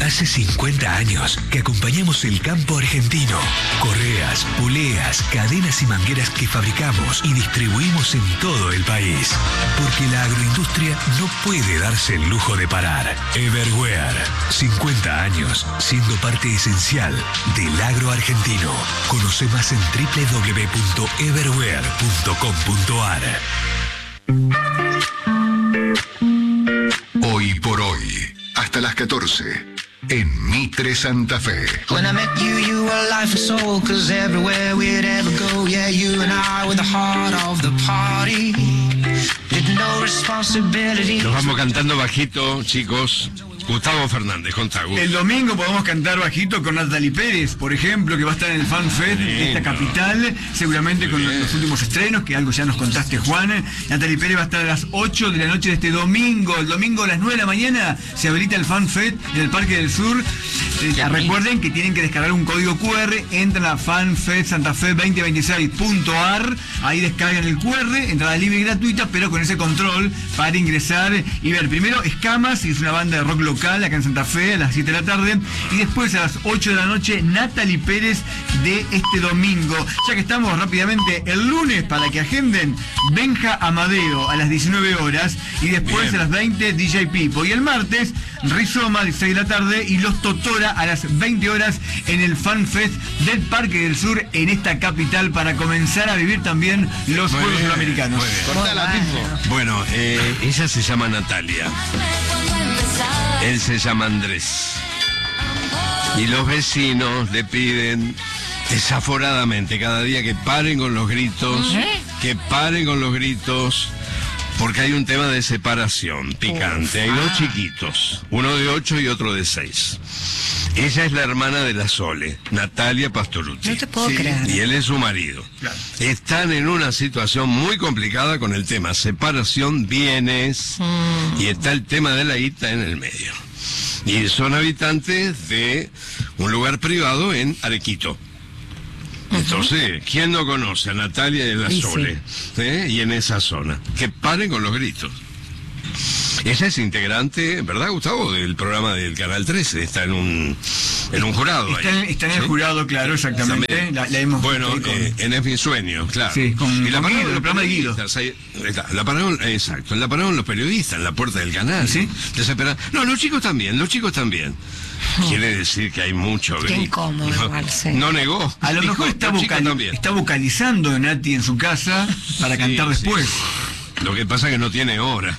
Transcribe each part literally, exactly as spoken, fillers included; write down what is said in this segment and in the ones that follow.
Hace cincuenta años que acompañamos el campo argentino. Correas, poleas, cadenas y mangueras que fabricamos y distribuimos en todo el país. Porque la agroindustria no puede darse el lujo de parar. Everware. cincuenta años siendo parte esencial del agro argentino. Conoce más en doble u doble u doble u punto everware punto com punto a r. Hoy por hoy, hasta las catorce, en Mitre Santa Fe. When I met you, you were life and soul, cause everywhere we'd ever go, yeah, you and I were the heart of the party. Did no responsibility. Nos vamos cantando bajito, chicos. Gustavo Fernández, contá, Gus. El domingo podemos cantar bajito con Natalie Pérez, por ejemplo, que va a estar en el Fan Fest de esta capital, seguramente con los últimos estrenos, que algo ya nos contaste, Juan. Natalie Pérez va a estar a las ocho de la noche de este domingo. El domingo a las nueve de la mañana se habilita el Fan Fest en el Parque del Sur. Eh, recuerden que tienen que descargar un código cu erre, entran a fanfest santa fe veinte veintiséis punto a r, ahí descargan el cu erre, entrada libre y gratuita, pero con ese control para ingresar y ver primero Escamas, que es una banda de rock local acá en Santa Fe a las siete de la tarde, y después a las ocho de la noche Natalie Pérez de este domingo. Ya que estamos rápidamente el lunes, para que agenden, Benja Amadeo a las diecinueve horas, y después Bien. a las veinte D J Pipo, y el martes Rizoma a las seis de la tarde y Los Totora a las veinte horas en el Fan Fest del Parque del Sur en esta capital, para comenzar a vivir también los Muy Juegos bien, Sudamericanos. muy bien. Bueno, eh, ella se llama Natalia, él se llama Andrés, y los vecinos le piden desaforadamente cada día que paren con los gritos, ¿Eh? que paren con los gritos, porque hay un tema de separación picante. Hay dos chiquitos, uno de ocho y otro de seis. Ella es la hermana de la Sole, Natalia Pastorutti. No te puedo sí. creer. Y él es su marido. Claro. Están en una situación muy complicada con el tema separación, bienes, mm. y está el tema de la guita en el medio. Y son habitantes de un lugar privado en Arequito. Entonces, ¿quién no conoce a Natalia y a la sí, Sole? Sí. ¿Eh? Y en esa zona. Que paren con los gritos. Ella es integrante, ¿verdad, Gustavo? Del programa del Canal trece. Está en un en un jurado. Está, ahí. En, está en ¿Sí? el jurado, claro, exactamente. La, la hemos bueno, con... eh, en Es mi sueño, claro. Sí, con, y la con pararon Guido, los el programa de Guido. Ahí, está, la pararon, exacto, la pararon los periodistas en la puerta del canal. ¿Sí? Desesperados. No, los chicos también, los chicos también. Quiere decir que hay mucho grito. Qué incómodo, no, igual, sí. no negó. A lo Dijo, mejor está, los vocal, también. está vocalizando Nati en su casa para sí, cantar después. Sí. Lo que pasa es que no tiene hora.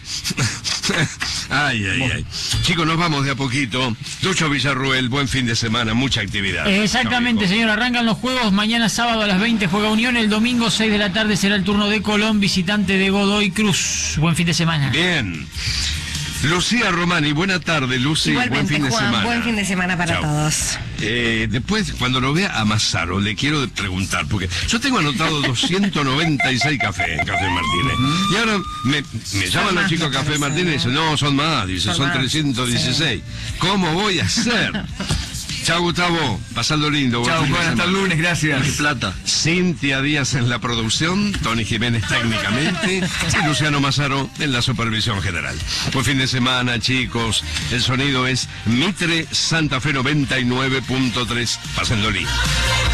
Ay, ay, bueno. ay. Chicos, nos vamos de a poquito. Lucho Villarruel, buen fin de semana, mucha actividad. Exactamente, no, señor. Arrancan los juegos. Mañana sábado a las veinte juega Unión. El domingo seis de la tarde será el turno de Colón, visitante de Godoy Cruz. Buen fin de semana. Bien. Lucía Romani, buena tarde, Lucy. Igualmente, buen fin de Juan, semana. buen fin de semana para Chao. todos. Eh, después, cuando lo vea a Mazzaro, le quiero preguntar, porque yo tengo anotado doscientos noventa y seis cafés en Café Martínez. Uh-huh. Y ahora me, me llaman los chicos Café Martínez y dicen, no, son más, dice, son, son trescientos dieciséis. Sí. ¿Cómo voy a hacer? Chao, Gustavo, pasando lindo. Chao, Juan, hasta el lunes, gracias. Mi plata. Cintia Díaz en la producción, Tony Jiménez técnicamente y Luciano Mazzaro en la supervisión general. Buen fin de semana, chicos. El sonido es Mitre Santa Fe noventa y nueve punto tres. Pasando lindo.